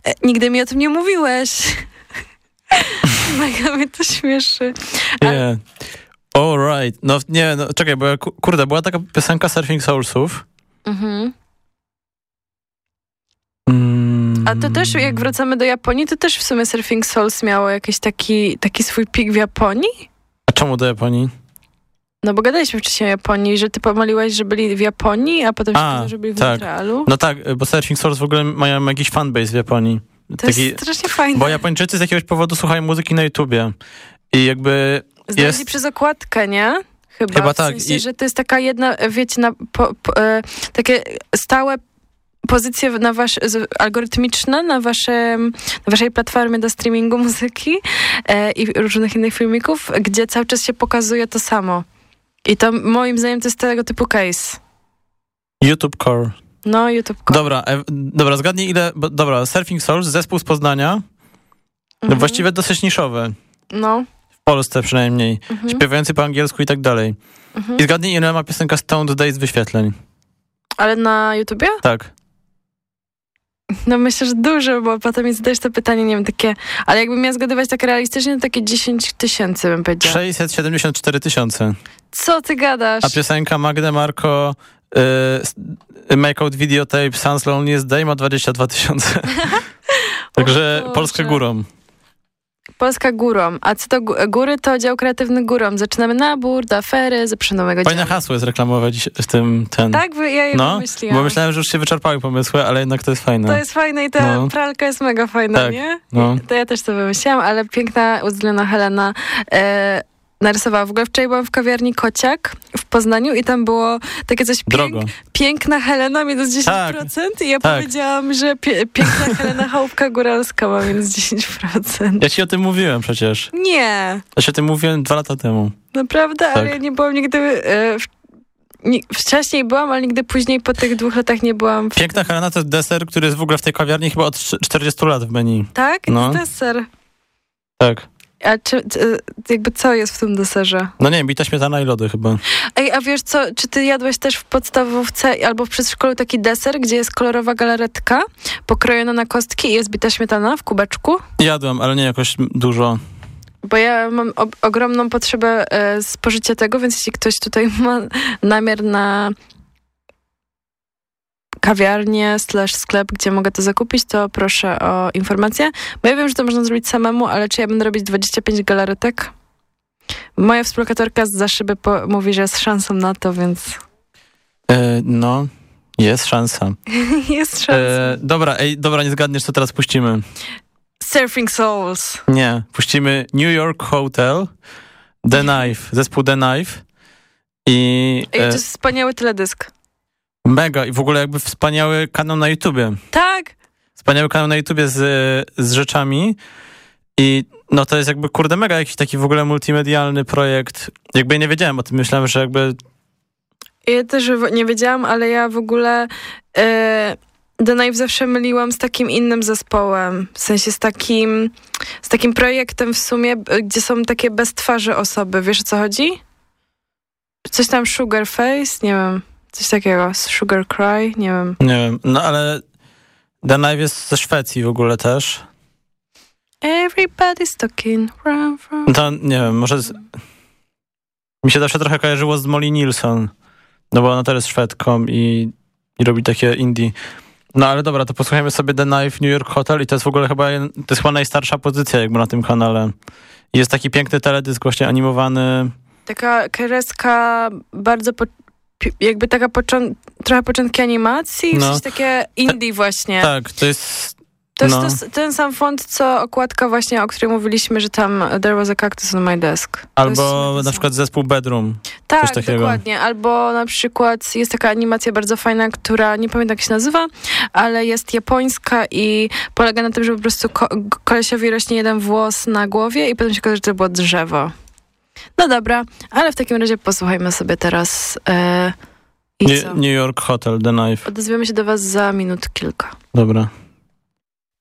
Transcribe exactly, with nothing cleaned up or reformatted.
E, nigdy mi o tym nie mówiłeś. Mega mnie to śmieszy. Nie. Yeah. All right. No nie, no czekaj, bo kurde, była taka piosenka Surfing Soulsów. Mhm. Mm. A to też, jak wracamy do Japonii, to też w sumie Surfing Souls miało jakiś taki, taki swój pik w Japonii? A czemu do Japonii? No bo gadaliśmy wcześniej o Japonii, że ty pomyliłaś, że byli w Japonii, a potem się okazało, że byli w tak. Montrealu. No tak, bo Surfing Souls w ogóle mają jakiś fanbase w Japonii. To Taki, jest strasznie fajne. Bo Japończycy z jakiegoś powodu słuchają muzyki na YouTubie. I jakby Znaleźli jest... przez okładkę, nie? Chyba, Chyba w tak. sensie, I... że to jest taka jedna, wiecie, na, po, po, e, takie stałe pozycje na wasz, algorytmiczne na, waszym, na waszej platformie do streamingu muzyki e, i różnych innych filmików, gdzie cały czas się pokazuje to samo. I to moim zdaniem to jest tego typu case. YouTube Core. No, YouTube Core. Dobra, e, dobra, zgadnij ile... Bo, dobra, Surfing Souls, zespół z Poznania, mhm. właściwie dosyć niszowy. No. W Polsce przynajmniej. Mhm. Śpiewający po angielsku i tak dalej. Mhm. I zgadnij ile ma piosenka Stoned Days wyświetleń. Ale na YouTubie? Tak. No myślę, że dużo, bo potem mi zadajesz to pytanie, nie wiem, takie... Ale jakbym miała zgadywać tak realistycznie, to takie dziesięć tysięcy bym powiedziała. sześćset siedemdziesiąt cztery tysiące. Co ty gadasz? A piosenka Magdy Marko y, Make Out Videotape Sounds Loneliest Day ma dwadzieścia dwa tysiące. Także Polska górą. Polska górą. A co to góry? To dział kreatywny górą. Zaczynamy nabór do afery, zaprzątamy Fajne hasło jest reklamować w tym ten. Tak? Ja je no, wymyśliłam. Bo myślałem, że już się wyczerpały pomysły, ale jednak to jest fajne. To jest fajne i ta no. pralka jest mega fajna, tak, nie? No. To ja też to wymyśliłam, ale piękna, uzdolniona Helena e, narysowała. W ogóle wczoraj byłam w kawiarni Kociak w Poznaniu i tam było takie coś pięk, piękna Helena minus dziesięć procent tak, i ja tak. powiedziałam, że pie, piękna Helena Chałupka Góralska ma minus dziesięć procent. Ja ci o tym mówiłem przecież. Nie. Ja ci o tym mówiłem dwa lata temu. Naprawdę? Tak. Ale ja nie byłam nigdy... E, w, nie, wcześniej byłam, ale nigdy później po tych dwóch latach nie byłam. W... Piękna Helena to jest deser, który jest w ogóle w tej kawiarni chyba od czterdziestu lat w menu. Tak? No. To jest deser. Tak. A czy, jakby co jest w tym deserze? No nie wiem, bita śmietana i lody chyba. Ej, a wiesz co, czy ty jadłeś też w podstawówce albo w przedszkolu taki deser, gdzie jest kolorowa galaretka pokrojona na kostki i jest bita śmietana w kubeczku? Jadłem, ale nie jakoś dużo. Bo ja mam o- ogromną potrzebę e, spożycia tego, więc jeśli ktoś tutaj ma namiar na kawiarnię slash sklep, gdzie mogę to zakupić, to proszę o informację. Bo ja wiem, że to można zrobić samemu, ale czy ja będę robić dwadzieścia pięć galaretek? Moja współlokatorka zza szyby po- mówi, że jest szansą na to, więc... E, no, jest szansa. jest szansa. E, dobra, ej, dobra, nie zgadniesz, co teraz puścimy. Surfing Souls. Nie, puścimy New York Hotel, The Knife, zespół The Knife. I, ej, to jest wspaniały teledysk. Mega i w ogóle jakby wspaniały kanał na YouTubie. Tak. Wspaniały kanał na YouTubie z, z rzeczami i no to jest jakby kurde mega jakiś taki w ogóle multimedialny projekt. Jakby nie wiedziałem o tym, myślałem, że jakby... Ja też nie wiedziałam, ale ja w ogóle e, The Knife zawsze myliłam z takim innym zespołem. W sensie z takim, z takim projektem w sumie, gdzie są takie bez twarzy osoby. Wiesz, o co chodzi? Coś tam Sugar Face? Nie wiem. Coś takiego, Sugar Cry, nie wiem. Nie wiem, no ale The Knife jest ze Szwecji w ogóle też. Everybody's talking. Run, run. To nie wiem, może z... mi się zawsze trochę kojarzyło z Molly Nilsson, no bo ona też jest Szwedką i, i robi takie indie. No ale dobra, to posłuchajmy sobie The Knife New York Hotel i to jest w ogóle chyba, to jest chyba najstarsza pozycja jakby na tym kanale. Jest taki piękny teledysk właśnie animowany. Taka kreska bardzo... Po... jakby taka począ- trochę początki animacji, no. Coś takie indie Ta- właśnie. Tak, to jest... To jest no. to, ten sam font, co okładka właśnie, o której mówiliśmy, że tam There was a cactus on my desk. Albo na przykład zespół Bedroom. Tak, dokładnie. Albo na przykład jest taka animacja bardzo fajna, która nie pamiętam jak się nazywa, ale jest japońska i polega na tym, że po prostu ko- kolesiowi rośnie jeden włos na głowie i potem się okaże, że to było drzewo. No dobra, ale w takim razie posłuchajmy sobie teraz e, i Nie, co? New York Hotel, The Knife. Odezwiemy się do was za minut kilka. Dobra.